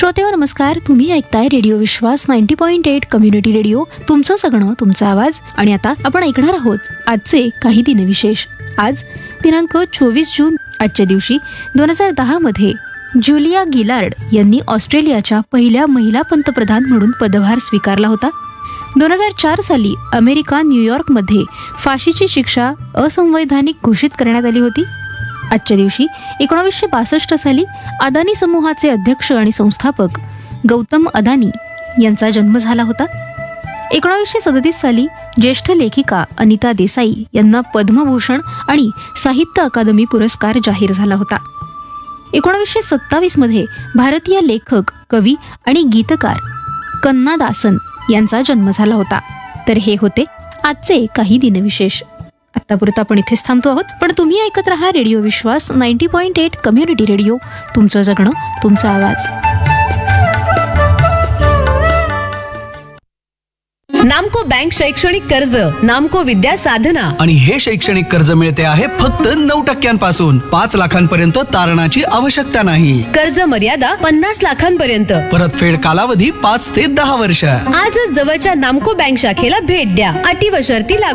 श्रोतेहो नमस्कार, तुम्ही ऐकताय रेडिओ विश्वास 90.8 कम्युनिटी रेडिओ. तुमचं सगळं तुमचा आवाज. आणि आता आपण ऐकणार आहोत आजचे काही दिनविशेष. आज दिनांक 24 जून. आजच्या दिवशी 2010 मध्ये ज्युलिया गिलार्ड यांनी ऑस्ट्रेलियाच्या पहिल्या महिला पंतप्रधान म्हणून पदभार स्वीकारला होता. 2004 साली अमेरिका न्यूयॉर्कमध्ये फाशीची शिक्षा असंवैधानिक घोषित करण्यात आली होती. आजच्या दिवशी 1962 साली अदानी समूहाचे अध्यक्ष आणि संस्थापक गौतम अदानी यांचा जन्म झाला होता. 1937 साली ज्येष्ठ लेखिका अनिता देसाई यांना पद्मभूषण आणि साहित्य अकादमी पुरस्कार जाहीर झाला होता. 1927 मध्ये भारतीय लेखक, कवी आणि गीतकार कन्नादासन यांचा जन्म झाला होता. तर हे होते आजचे काही दिनविशेष. आतापुरता आपण इथेच थांबतो आहोत, पण तुम्ही ऐकत रहा रेडिओ विश्वास 90.8 कम्युनिटी रेडिओ. तुमचं जगणं तुमचा आवाज. नामको बँक शैक्षणिक कर्ज, नामको विद्या साधना. आणि हे शैक्षणिक कर्ज मिळते आहे फक्त 9% 5 लाखांपर्यंत तारणाची आवश्यकता नाही. कर्ज मर्यादा 50 लाखांपर्यंत. परतफेड कालावधी 5 ते 10 वर्ष. आजच जवळच्या नामको बँक शाखेला भेट द्या. अटी व शर्ती लागू